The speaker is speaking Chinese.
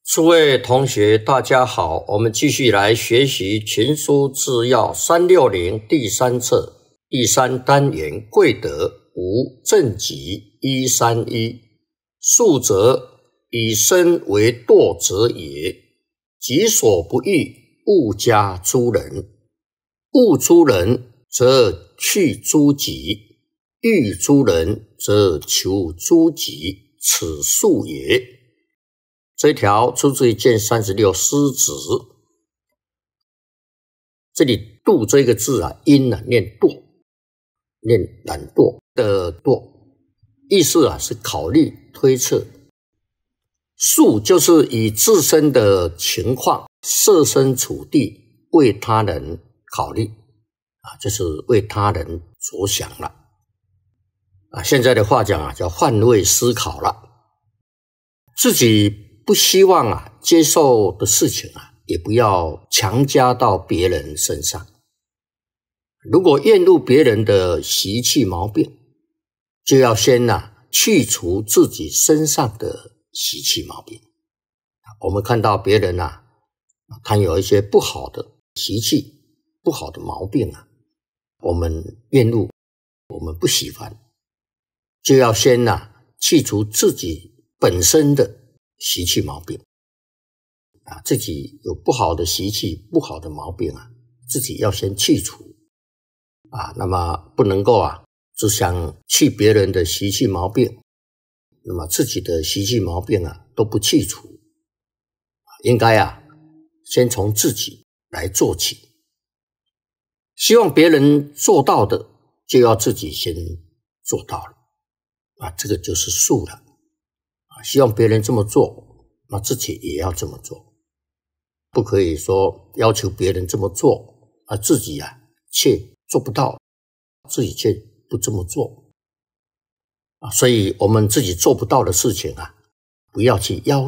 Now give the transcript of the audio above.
诸位同学，大家好，我们继续来学习《群书治要》360第3册第3单元贵德无正己131。数则以身为惰者也，己所不欲，勿加诸人。恶诸人，则去诸己；欲诸人，则求诸己，此数也。这一条出自于卷36诗子。这里惰这个字啊，音啊念惰，念懒惰的惰，意思啊是考虑推测。数就是以自身的情况设身处地为他人考虑啊，就是为他人着想了啊。现在的话讲啊，叫换位思考了。自己不希望啊接受的事情啊，也不要强加到别人身上。如果厌恶别人的习气毛病，就要先去除自己身上的习气毛病。我们看到别人他有一些不好的习气、不好的毛病我们厌恶，我们不喜欢，就要先去除自己本身的习气毛病自己有不好的习气、不好的毛病自己要先去除那么不能够只想去别人的习气毛病，那么自己的习气毛病都不去除。应该先从自己来做起。希望别人做到的，就要自己先做到了这个就是术了希望别人这么做，那自己也要这么做。不可以说要求别人这么做自己却做不到，自己却不这么做所以我们自己做不到的事情不要去要